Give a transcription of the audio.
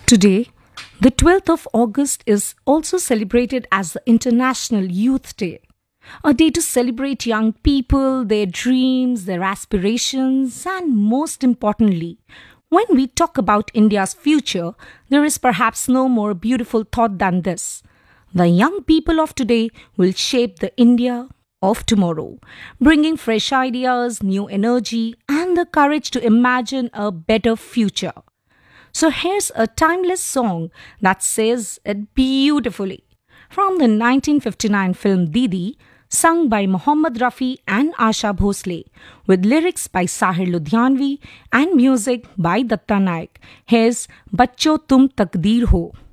Today, the 12th of August is also celebrated as the International Youth Day, a day to celebrate young people, their dreams, their aspirations, and most importantly, when we talk about India's future, there is perhaps no more beautiful thought than this. The young people of today will shape the India of tomorrow, bringing fresh ideas, new energy, and the courage to imagine a better future. So here's a timeless song that says it beautifully. From the 1959 film Didi, sung by Mohammad Rafi and Asha Bhosle, with lyrics by Sahir Ludhianvi and music by Datta Naik. Here's Bachcho Tum Takdeer Ho.